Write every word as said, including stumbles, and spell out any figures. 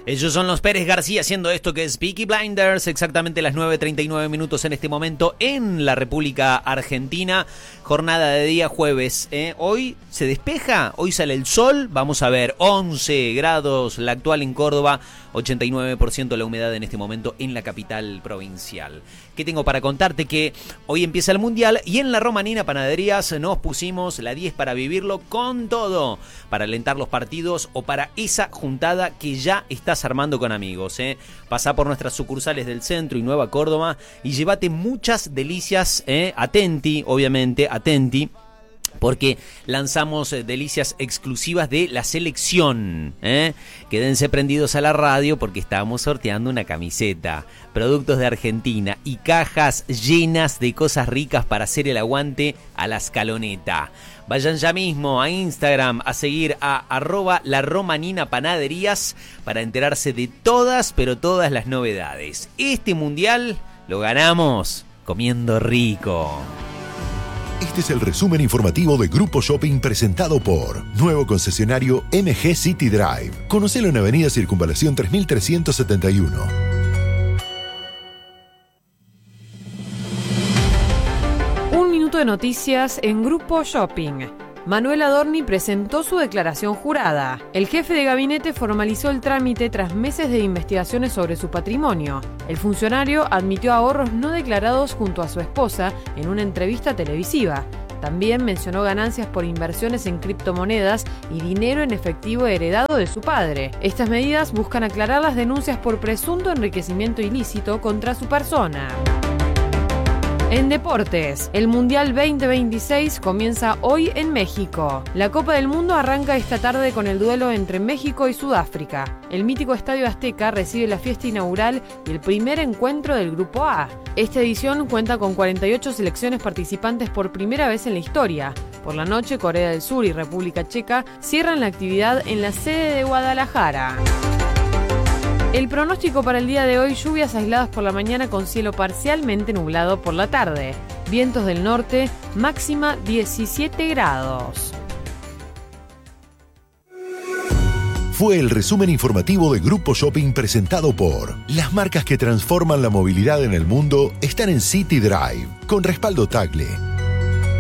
Ellos son los Pérez García haciendo esto que es Peaky Blinders, exactamente las nueve treinta y nueve minutos en este momento en la República Argentina. Jornada de día jueves, ¿eh? Hoy se despeja, hoy sale el sol, vamos a ver, once grados la actual en Córdoba, ochenta y nueve por ciento la humedad en este momento en la capital provincial. ¿Qué tengo para contarte? Que hoy empieza el Mundial y en la Romanina Panaderías nos pusimos la diez para vivirlo con todo, para alentar los partidos o para esa juntada que ya estás armando con amigos, ¿eh? Pasá por nuestras sucursales del centro y Nueva Córdoba y llévate muchas delicias, ¿eh? Atenti, obviamente, atenti. Porque lanzamos eh, delicias exclusivas de la selección, ¿eh? Quédense prendidos a la radio porque estamos sorteando una camiseta, productos de Argentina y cajas llenas de cosas ricas para hacer el aguante a la escaloneta. Vayan ya mismo a Instagram a seguir a arroba la Romanina Panaderías para enterarse de todas, pero todas las novedades. Este mundial lo ganamos comiendo rico. Este es el resumen informativo de Grupo Shopping presentado por Nuevo Concesionario M G City Drive. Conocelo en Avenida Circunvalación tres mil trescientos setenta y uno. Un minuto de noticias en Grupo Shopping. Manuel Adorni presentó su declaración jurada. El jefe de gabinete formalizó el trámite tras meses de investigaciones sobre su patrimonio. El funcionario admitió ahorros no declarados junto a su esposa en una entrevista televisiva. También mencionó ganancias por inversiones en criptomonedas y dinero en efectivo heredado de su padre. Estas medidas buscan aclarar las denuncias por presunto enriquecimiento ilícito contra su persona. En deportes, el Mundial veinte veintiséis comienza hoy en México. La Copa del Mundo arranca esta tarde con el duelo entre México y Sudáfrica. El mítico Estadio Azteca recibe la fiesta inaugural y el primer encuentro del Grupo A. Esta edición cuenta con cuarenta y ocho selecciones participantes por primera vez en la historia. Por la noche, Corea del Sur y República Checa cierran la actividad en la sede de Guadalajara. El pronóstico para el día de hoy: lluvias aisladas por la mañana con cielo parcialmente nublado por la tarde. Vientos del norte, máxima diecisiete grados. Fue el resumen informativo de Grupo Shopping presentado por las marcas que transforman la movilidad en el mundo están en City Drive, con respaldo Tagle.